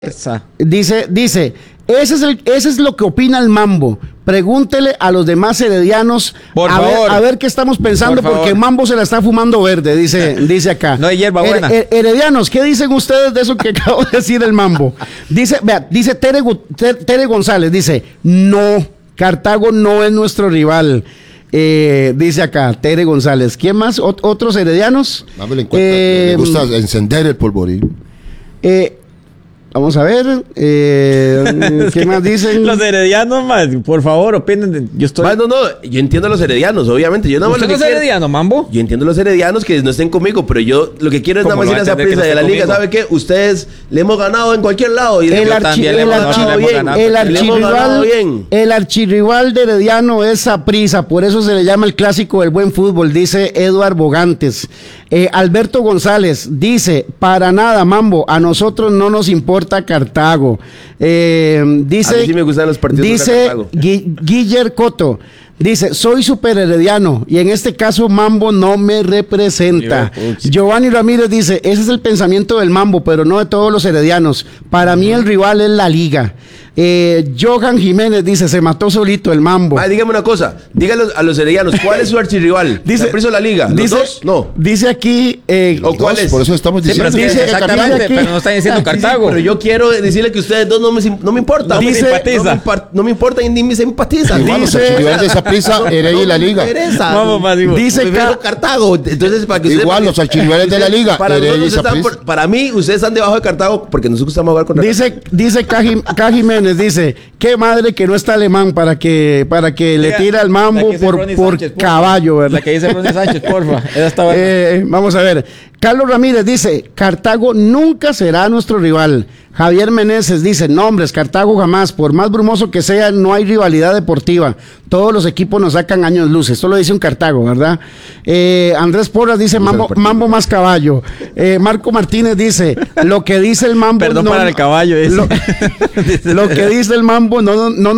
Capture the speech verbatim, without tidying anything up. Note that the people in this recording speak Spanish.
Esa. Dice, dice, ese es, el, ese es lo que opina el Mambo. Pregúntele a los demás heredianos Por a, favor. ver, a ver qué estamos pensando, Por porque favor. Mambo se la está fumando verde, dice, dice acá. No hay hierba buena. Her- her- heredianos, ¿qué dicen ustedes de eso que acabo de decir el Mambo? Dice, vea, dice Tere, Gu- Tere, Tere González, dice, no, Cartago no es nuestro rival. Eh, dice acá, Tere González. ¿Quién más? Ot- ¿Otros heredianos? Dámelo en cuenta, Eh, me gusta encender el polvorín. Eh, vamos a ver. Eh, ¿Qué más dicen? Los heredianos, man, por favor, opinen. de- Yo estoy. Más, no, no, yo entiendo a los heredianos, obviamente. Yo nada más ¿Usted lo no que es quiero- herediano, Mambo? Yo entiendo a los heredianos que no estén conmigo, pero yo lo que quiero es nada ¿Cómo más no ir a esa va a entender que prisa no de la esté liga. conmigo? ¿Sabe qué? Ustedes le hemos ganado en cualquier lado. Y El, Yo archi- también le el, hemos archi- ganado, le hemos el ganado. Le hemos ganado archirrival, bien. el archirrival de Herediano es Saprissa, por eso se le llama el clásico del buen fútbol, dice Eduard Bogantes. Eh, Alberto González dice, para nada, Mambo, a nosotros no nos importa Cartago. Eh, dice, A mí sí me gustan los partidos de dice Cartago. Gui- Guiller Coto. Dice, soy super herediano y en este caso Mambo no me representa. Giovanni Ramírez dice, ese es el pensamiento del Mambo, pero no de todos los heredianos. Para mí el rival es la liga. Eh, Johan Jiménez dice, se mató solito el Mambo. Ah, dígame una cosa, díganle a los heredianos, ¿cuál es su archirrival? Dice- ¿Saprissa o la liga? ¿Los dice, dos? No. dice aquí, eh, ¿O cuál Dos, es? Por eso estamos Sí, pero diciendo es que dice- exactamente, dice aquí- pero no están diciendo Sí, sí, Cartago. pero yo quiero decirle que ustedes dos no me, sim- no me importan. No me Dice- simpatiza. No me, impar- no me importan y ni me simpatizan. igual los dice- archirrivales de Saprissa, Heredia y la liga. Vamos, más digo. Dice Dice Ca- Cartago. Entonces, para que ustedes- Igual los archirrivales de la liga, Para, Heredia y nosotros están Saprissa. por- para mí, ustedes están debajo de Cartago porque nosotros estamos a jugar contra Dice, dice Ca Jim- Ca Jiménez, dice, qué madre que no está alemán para que, para que le Diga, tire al la Mambo que dice por, Ronnie por Sánchez, porfa. caballo, ¿verdad? La que dice Ronnie Sánchez, porfa. Esa está buena. Eh, vamos a ver. Carlos Ramírez dice, Cartago nunca será nuestro rival. Javier Meneses dice, no hombres, Cartago jamás, por más brumoso que sea, no hay rivalidad deportiva. Todos los equipos nos sacan años luces. Esto lo dice un Cartago, ¿verdad? Eh, Andrés Porras dice, mambo, mambo más caballo. Eh, Marco Martínez dice, lo que dice el Mambo... Perdón no- para el caballo. Ese. Lo, lo que dice el Mambo no, no, no